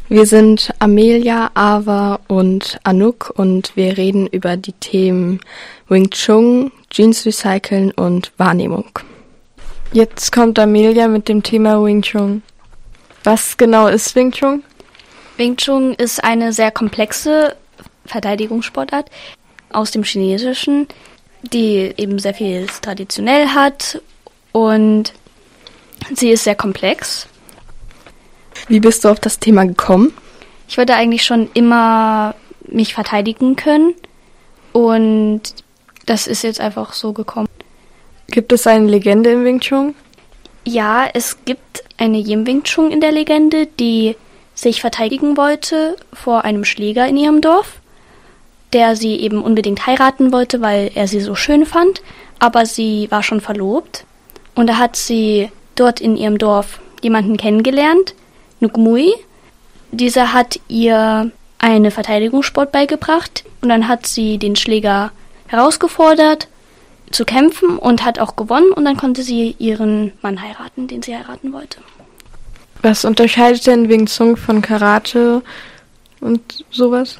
Wir sind Amelia, Ava und Anouk und wir reden über die Themen Wing Chun, Jeans recyceln und Wahrnehmung. Jetzt kommt Amelia mit dem Thema Wing Chun. Was genau ist Wing Chun? Wing Chun ist eine sehr komplexe Verteidigungssportart aus dem Chinesischen, die eben sehr viel traditionell hat und sie ist sehr komplex. Wie bist du auf das Thema gekommen? Ich wollte eigentlich schon immer mich verteidigen können und das ist jetzt einfach so gekommen. Gibt es eine Legende im Wing Chun? Ja, es gibt eine Yin Wing Chun in der Legende, die sich verteidigen wollte vor einem Schläger in ihrem Dorf, der sie eben unbedingt heiraten wollte, weil er sie so schön fand, aber sie war schon verlobt. Und da hat sie dort in ihrem Dorf jemanden kennengelernt, Nuk Mui. Dieser hat ihr einen Verteidigungssport beigebracht und dann hat sie den Schläger herausgefordert zu kämpfen und hat auch gewonnen und dann konnte sie ihren Mann heiraten, den sie heiraten wollte. Was unterscheidet denn Wing Chun von Karate und sowas?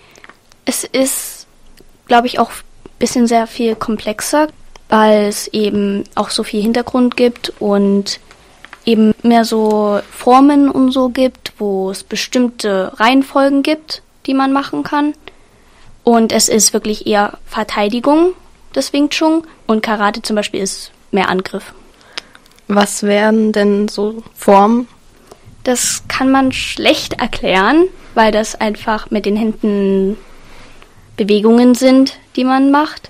Es ist, glaube ich, auch ein bisschen sehr viel komplexer, weil es eben auch so viel Hintergrund gibt und eben mehr so Formen und so gibt, wo es bestimmte Reihenfolgen gibt, die man machen kann. Und es ist wirklich eher Verteidigung des Wing Chun und Karate zum Beispiel ist mehr Angriff. Was wären denn so Formen? Das kann man schlecht erklären, weil das einfach mit den Händen Bewegungen sind, die man macht,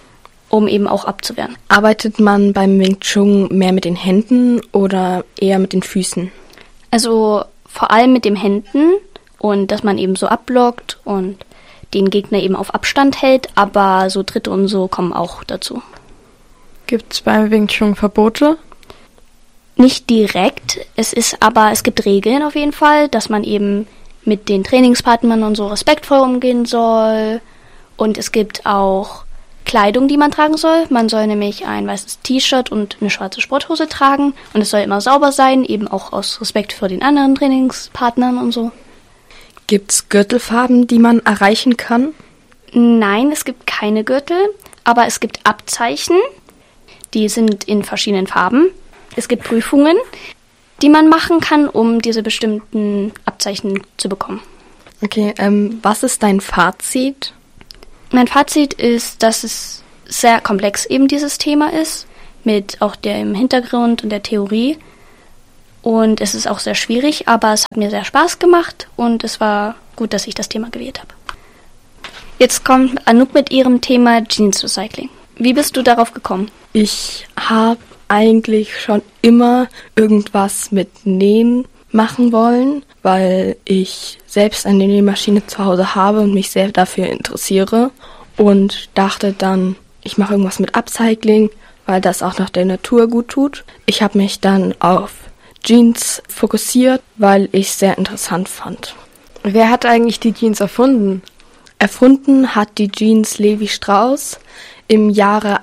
um eben auch abzuwehren. Arbeitet man beim Wing Chun mehr mit den Händen oder eher mit den Füßen? Also vor allem mit den Händen und dass man eben so abblockt und den Gegner eben auf Abstand hält, aber so Tritte und so kommen auch dazu. Gibt es beim Wing Chun Verbote? Nicht direkt, es gibt Regeln auf jeden Fall, dass man eben mit den Trainingspartnern und so respektvoll umgehen soll und es gibt auch Kleidung, die man tragen soll. Man soll nämlich ein weißes T-Shirt und eine schwarze Sporthose tragen und es soll immer sauber sein, eben auch aus Respekt vor den anderen Trainingspartnern und so. Gibt es Gürtelfarben, die man erreichen kann? Nein, es gibt keine Gürtel, aber es gibt Abzeichen, die sind in verschiedenen Farben. Es gibt Prüfungen, die man machen kann, um diese bestimmten Abzeichen zu bekommen. Okay, was ist dein Fazit? Mein Fazit ist, dass es sehr komplex eben dieses Thema ist, mit auch dem Hintergrund und der Theorie. Und es ist auch sehr schwierig, aber es hat mir sehr Spaß gemacht und es war gut, dass ich das Thema gewählt habe. Jetzt kommt Anouk mit ihrem Thema Jeans Recycling. Wie bist du darauf gekommen? Ich habe eigentlich schon immer irgendwas mit Nähen machen wollen, weil ich selbst eine Nähmaschine zu Hause habe und mich sehr dafür interessiere und dachte dann, ich mache irgendwas mit Upcycling, weil das auch noch der Natur gut tut. Ich habe mich dann auf Jeans fokussiert, weil ich es sehr interessant fand. Wer hat eigentlich die Jeans erfunden? Erfunden hat die Jeans Levi Strauss im Jahre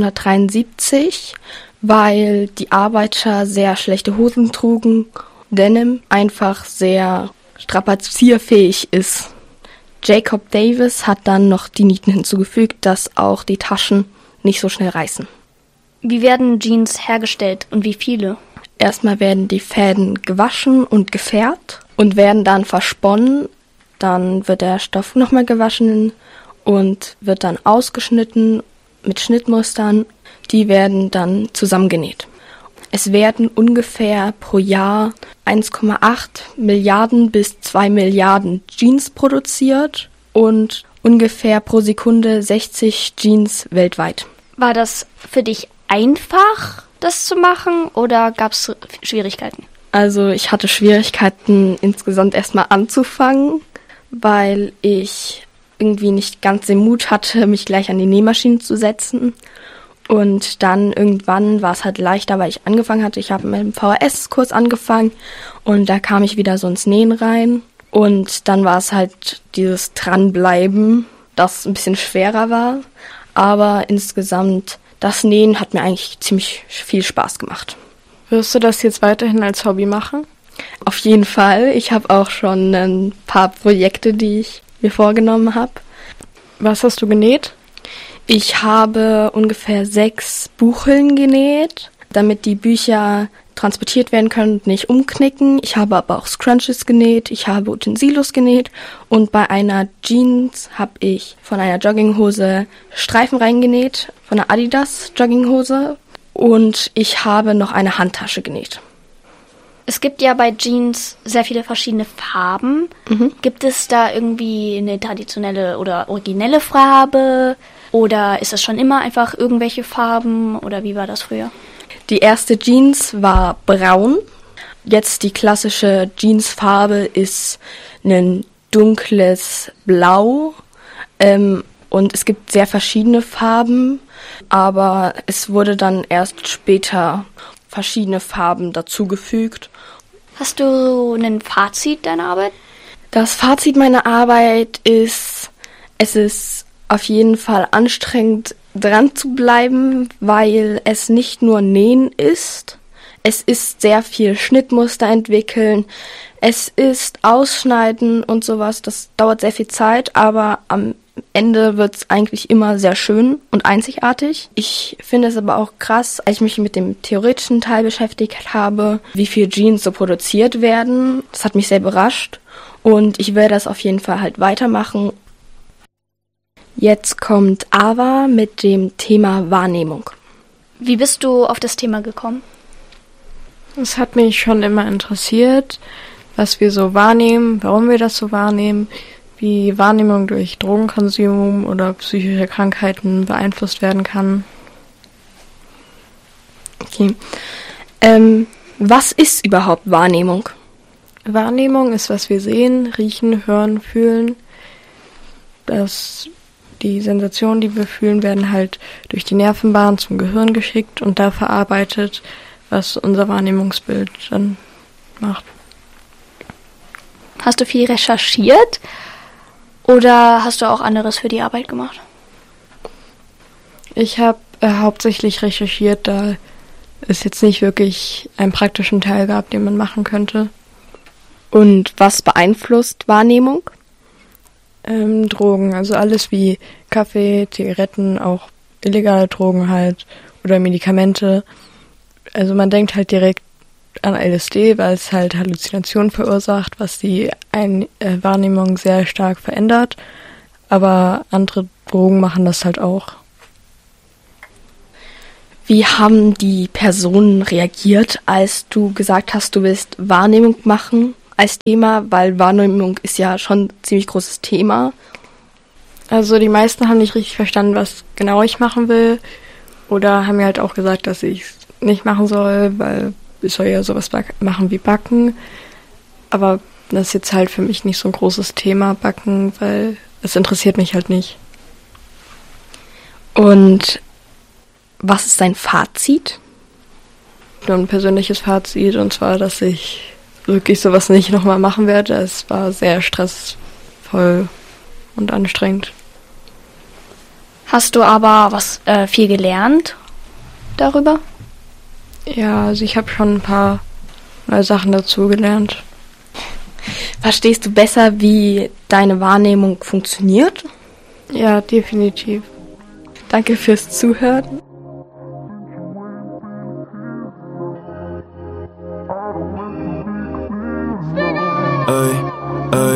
1873, weil die Arbeiter sehr schlechte Hosen trugen, Denim einfach sehr strapazierfähig ist. Jacob Davis hat dann noch die Nieten hinzugefügt, dass auch die Taschen nicht so schnell reißen. Wie werden Jeans hergestellt und wie viele? Erstmal werden die Fäden gewaschen und gefärbt und werden dann versponnen. Dann wird der Stoff nochmal gewaschen und wird dann ausgeschnitten mit Schnittmustern. Die werden dann zusammengenäht. Es werden ungefähr pro Jahr 1,8 Milliarden bis 2 Milliarden Jeans produziert und ungefähr pro Sekunde 60 Jeans weltweit. War das für dich einfach, das zu machen, oder gab es Schwierigkeiten? Also ich hatte Schwierigkeiten, insgesamt erstmal anzufangen, weil ich irgendwie nicht ganz den Mut hatte, mich gleich an die Nähmaschine zu setzen. Und dann irgendwann war es halt leichter, weil ich angefangen hatte. Ich habe mit dem VHS-Kurs angefangen und da kam ich wieder so ins Nähen rein. Und dann war es halt dieses Dranbleiben, das ein bisschen schwerer war. Aber insgesamt, das Nähen hat mir eigentlich ziemlich viel Spaß gemacht. Wirst du das jetzt weiterhin als Hobby machen? Auf jeden Fall. Ich habe auch schon ein paar Projekte, die ich mir vorgenommen habe. Was hast du genäht? Ich habe ungefähr 6 Buchhüllen genäht, damit die Bücher transportiert werden können und nicht umknicken. Ich habe aber auch Scrunchies genäht, ich habe Utensilos genäht und bei einer Jeans habe ich von einer Jogginghose Streifen reingenäht, von einer Adidas Jogginghose und ich habe noch eine Handtasche genäht. Es gibt ja bei Jeans sehr viele verschiedene Farben. Gibt es da irgendwie eine traditionelle oder originelle Farbe? Oder ist es schon immer einfach irgendwelche Farben? Oder wie war das früher? Die erste Jeans war braun. Jetzt die klassische Jeansfarbe ist ein dunkles Blau. Und es gibt sehr verschiedene Farben. Aber es wurde dann erst später verschiedene Farben dazugefügt. Hast du ein Fazit deiner Arbeit? Das Fazit meiner Arbeit ist, es ist auf jeden Fall anstrengend, dran zu bleiben, weil es nicht nur Nähen ist. Es ist sehr viel Schnittmuster entwickeln. Es ist Ausschneiden und sowas. Das dauert sehr viel Zeit, aber am Ende wird es eigentlich immer sehr schön und einzigartig. Ich finde es aber auch krass, als ich mich mit dem theoretischen Teil beschäftigt habe, wie viel Jeans so produziert werden. Das hat mich sehr überrascht und ich werde das auf jeden Fall halt weitermachen. Jetzt kommt Ava mit dem Thema Wahrnehmung. Wie bist du auf das Thema gekommen? Es hat mich schon immer interessiert, was wir so wahrnehmen, warum wir das so wahrnehmen, wie Wahrnehmung durch Drogenkonsum oder psychische Krankheiten beeinflusst werden kann. Okay. Was ist überhaupt Wahrnehmung? Wahrnehmung ist, was wir sehen, riechen, hören, fühlen. Die Sensationen, die wir fühlen, werden halt durch die Nervenbahn zum Gehirn geschickt und da verarbeitet, was unser Wahrnehmungsbild dann macht. Hast du viel recherchiert oder hast du auch anderes für die Arbeit gemacht? Ich habe hauptsächlich recherchiert, da es jetzt nicht wirklich einen praktischen Teil gab, den man machen könnte. Und was beeinflusst Wahrnehmung? Drogen, also alles wie Kaffee, Zigaretten, auch illegale Drogen halt oder Medikamente. Also man denkt halt direkt an LSD, weil es halt Halluzinationen verursacht, was die Wahrnehmung sehr stark verändert. Aber andere Drogen machen das halt auch. Wie haben die Personen reagiert, als du gesagt hast, du willst Wahrnehmung machen als Thema? Weil Wahrnehmung ist ja schon ein ziemlich großes Thema. Also die meisten haben nicht richtig verstanden, was genau ich machen will. Oder haben mir halt auch gesagt, dass ich es nicht machen soll, weil ich soll ja sowas machen wie Backen. Aber das ist jetzt halt für mich nicht so ein großes Thema, Backen, weil es interessiert mich halt nicht. Und was ist dein Fazit? Nur ein persönliches Fazit, und zwar, dass ich wirklich sowas nicht nochmal machen werde. Es war sehr stressvoll und anstrengend. Hast du aber viel gelernt darüber? Ja, also ich habe schon ein paar neue Sachen dazu gelernt. Verstehst du besser, wie deine Wahrnehmung funktioniert? Ja, definitiv. Danke fürs Zuhören.